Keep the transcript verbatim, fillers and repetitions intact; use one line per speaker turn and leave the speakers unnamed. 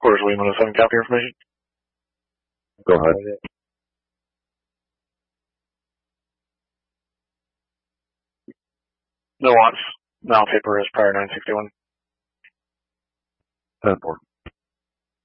Quarters William one oh seven, copy information.
Go ahead.
No wants. Now paper is prior nine sixty-one.
ten four.